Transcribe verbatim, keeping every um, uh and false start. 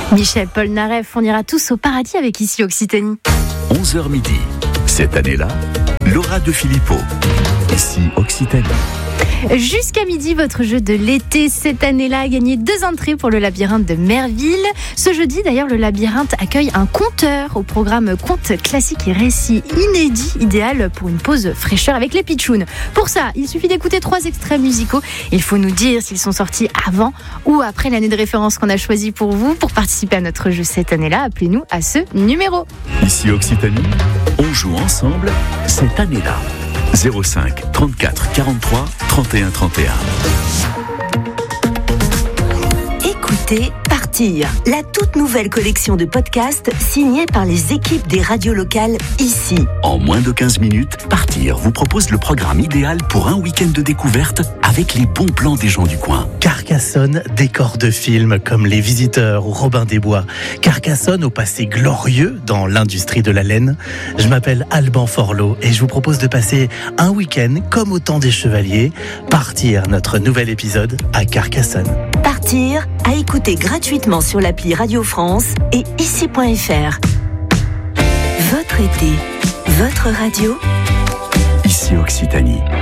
Michel Polnareff, on ira tous au paradis avec Ici Occitanie. onze heures midi. Cette année-là, Laura de Filippo. Ici Occitanie. Jusqu'à midi, votre jeu de l'été cette année-là a gagné deux entrées pour le labyrinthe de Merville. Ce jeudi, d'ailleurs, le labyrinthe accueille un conteur au programme contes classiques et récits inédits, idéal pour une pause fraîcheur avec les pitchouns. Pour ça, il suffit d'écouter trois extraits musicaux. Il faut nous dire s'ils sont sortis avant ou après l'année de référence qu'on a choisie pour vous. Pour participer à notre jeu cette année-là, appelez-nous à ce numéro. Ici Occitanie, on joue ensemble cette année-là. zéro cinq trente-quatre quarante-trois trente et un trente et un. Écoutez Partir, la toute nouvelle collection de podcasts signée par les équipes des radios locales ici. En moins de quinze minutes, Partir vous propose le programme idéal pour un week-end de découverte avec les bons plans des gens du coin. Carcassonne, décor de films comme Les Visiteurs ou Robin des Bois. Carcassonne au passé glorieux dans l'industrie de la laine. Je m'appelle Alban Forlot et je vous propose de passer un week-end comme au temps des chevaliers. Partir, notre nouvel épisode à Carcassonne. Partir, à écouter gratuitement sur l'appli Radio France et ici point f r. Votre été, votre radio. Ici Occitanie.